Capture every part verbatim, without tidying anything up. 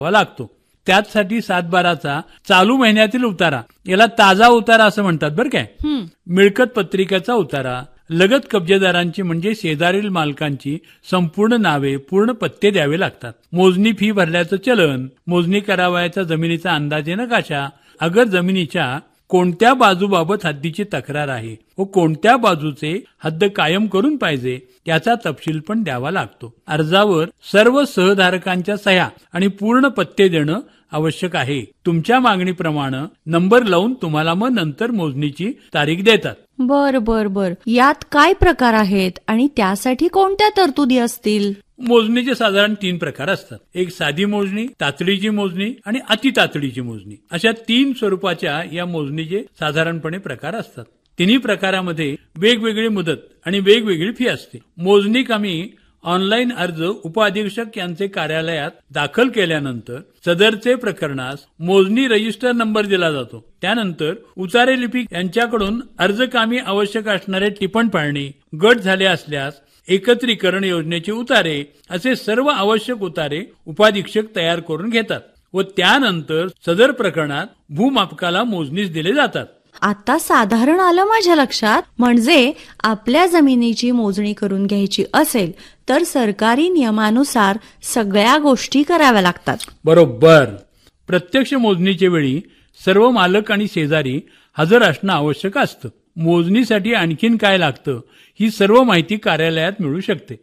लागतो. त्यासाठी सातबाराचा चालू महिन्यातील उतारा, याला ताजा उतारा असं म्हणतात बरं काय. मिळकत पत्रिकेचा उतारा, लगत कब्जेदारांची म्हणजे शेजारील मालकांची संपूर्ण नावे, पूर्ण पत्ते द्यावे लागतात. मोजणी फी भरल्याचं चलन, मोजणी करावयाचा जमिनीचा अंदाजे नकाशा, अगर जमिनीच्या कोणत्या बाजूबाबत हद्दीची तक्रार आहे व कोणत्या बाजूचे हद्द कायम करून पाहिजे याचा तपशील पण द्यावा लागतो. अर्जावर सर्व सहधारकांच्या सह्या आणि पूर्ण पत्ते देणं आवश्यक आहे. तुमच्या मागणीप्रमाणे नंबर लावून तुम्हाला मग नंतर मोजणीची तारीख देतात. बर बर बर यात काय प्रकार आहेत आणि त्यासाठी कोणत्या तरतुदी असतील? मोजणीचे साधारण तीन प्रकार असतात. एक साधी मोजणी, तातडीची मोजणी आणि अतितातडीची मोजणी, अशा तीन स्वरूपाच्या या मोजणीचे साधारणपणे प्रकार असतात. तिन्ही प्रकारामध्ये वेगवेगळी मुदत आणि वेगवेगळी फी असते. मोजणी कामी ऑनलाईन अर्ज उपअधीक्षक यांचे कार्यालयात दाखल केल्यानंतर सदरचे प्रकरणास मोजणी रजिस्टर नंबर दिला जातो. त्यानंतर उतारे लिपिक यांच्याकडून अर्जकामी आवश्यक असणारे टिपण पाळणी, गट झाले असल्यास एकत्रीकरण योजनेचे उतारे, असे सर्व आवश्यक उतारे उपाधीक्षक तयार करून घेतात व त्यानंतर सदर प्रकरणात भूमापकाला मोजणीस दिले जातात. आता साधारण आलं माझ्या लक्षात. म्हणजे आपल्या जमिनीची मोजणी करून घ्यायची असेल तर सरकारी नियमानुसार सगळ्या गोष्टी कराव्या लागतात. बरोबर. प्रत्यक्ष मोजणीच्या वेळी सर्व मालक आणि शेजारी हजर असणं आवश्यक असतं. मोजणीसाठी आणखीन काय लागतं ही सर्व माहिती कार्यालयात मिळू शकते.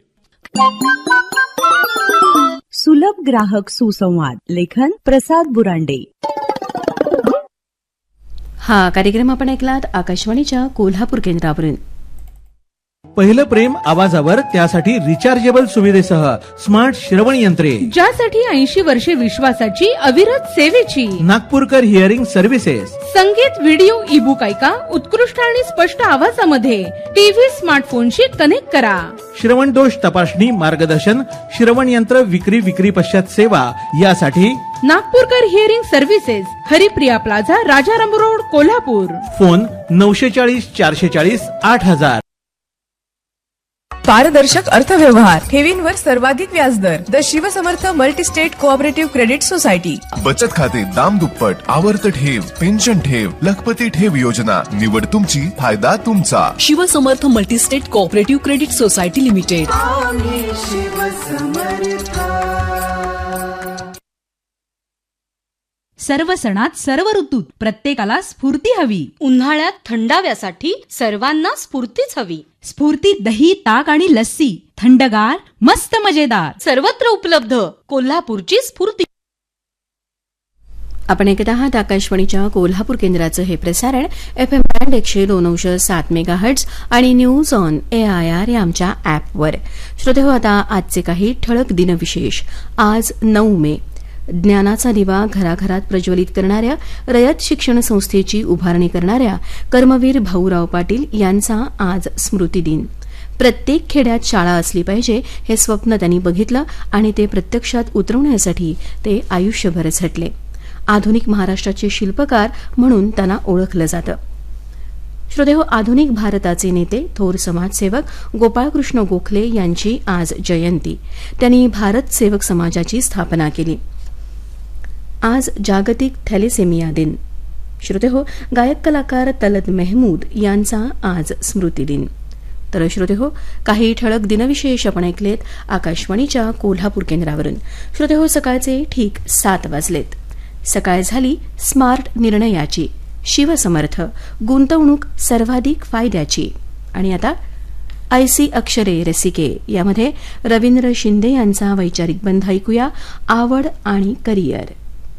सुलभ ग्राहक सुसंवाद, लेखन प्रसाद बुरांडे. हा कार्यक्रम आपण ऐकलात आकाशवाणीच्या कोल्हापूर केंद्रावरून. पहिलं प्रेम आवाजावर, त्यासाठी रिचार्जेबल सुविधेसह स्मार्ट श्रवण यंत्रे, ज्यासाठी ऐंशी वर्षे विश्वासाची अविरत सेवेची नागपूरकर हिअरिंग सर्व्हिसेस. संगीत, व्हिडिओ, ई बुक ऐका उत्कृष्ट आणि स्पष्ट आवाजामध्ये. टीव्ही, स्मार्टफोनशी कनेक्ट करा. श्रवण दोष तपासणी, मार्गदर्शन, श्रवण यंत्र विक्री, विक्री पश्चात सेवा यासाठी नागपूरकर hearing services, Haripriya plaza, Rajaram road, Kolhapur. Phone नऊशे चाळीस चारशे चाळीस आठ हजार. पारदर्शक अर्थव्यवहार, ठेवींवर सर्वाधिक व्याजदर. The Shivsamarth multi-state cooperative credit society. बचत खाते दाम दुप्पट, आवर्त ठेव, पेन्शन ठेव, लखपती ठेव योजना. निवड तुमची, फायदा तुमचा. Shivsamarth multi-state cooperative credit society limited. सर्व सणात सर्व ऋतूत प्रत्येकाला स्फूर्ती हवी. उन्हाळ्यात थंडाव्यासाठी सर्वांना स्फूर्तीच हवी. स्फूर्ती दही, ताक आणि लस्सी, थंडगार, मस्त मजेदार, सर्वत्र उपलब्ध. कोल्हापूरची स्फूर्ती. आपण ऐकत आहात आकाशवाणीच्या कोल्हापूर केंद्राचं हे प्रसारण एफ एम बँड एकशे दोन अंश सात मेगाहर्ट्ज आणि news on A I R या आमच्या ऍपवर. श्रोतेहो, आता आजचे काही ठळक दिनविशेष. आज नऊ मे. ज्ञानाचा दिवा घराघरात प्रज्वलित करणाऱ्या रयत शिक्षण संस्थेची उभारणी करणाऱ्या कर्मवीर भाऊराव पाटील यांचा आज स्मृती दिन. प्रत्येक खेड्यात शाळा असली पाहिजे हे स्वप्न त्यांनी बघितलं आणि ते प्रत्यक्षात उतरवण्यासाठी ते आयुष्यभर झटले. आधुनिक महाराष्ट्राचे शिल्पकार म्हणून त्यांना ओळखलं जातं. श्रोतेहो, आधुनिक भारताचे नेते थोर समाजसेवक गोपाळकृष्ण गोखले यांची आज जयंती. त्यांनी भारत सेवक समाजाची स्थापना केली. आज जागतिक थॅलेसेमिया दिन. श्रोतेहो, गायक कलाकार तलत मेहमूद यांचा आज स्मृती दिन. तर श्रोतेहो, काही ठळक दिनविशेष आपण ऐकलेत आकाशवाणीच्या कोल्हापूर केंद्रावरून. श्रोतेहो, सकाळचे ठीक सात वाजलेत. सकाळ झाली स्मार्ट निर्णयाची. शिवसमर्थ, गुंतवणूक सर्वाधिक फायद्याची. आणि आता ऐसी अक्षरे रसिके यामध्ये रवींद्र शिंदे यांचा वैचारिक बंध ऐकूया. आवड आणि करिअर.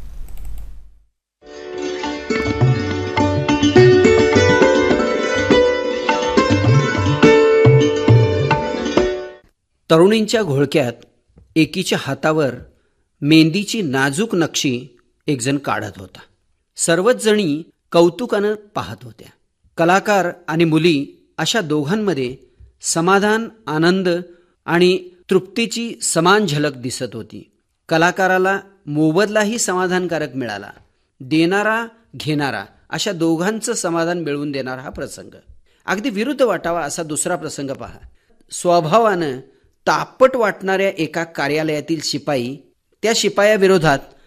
तरुणींच्या घोळक्यात एकीच्या हातावर मेहंदीची नाजूक नक्षी एक जण काढत होता. सर्वच जणी कौतुकानं पाहत होत्या. कलाकार आणि मुली अशा दोघांमध्ये समाधान, आनंद आणि तृप्तीची समान झलक दिसत होती. कलाकाराला मोबदलाही समाधानकारक मिळाला. देणारा घेणारा अशा दोघांचं समाधान मिळवून देणारा हा प्रसंग. अगदी विरुद्ध वाटावा असा दुसरा प्रसंग पहा. स्वभावानं तापट वाटणाऱ्या एका कार्यालयातील शिपाई त्या शिपायाविरोधात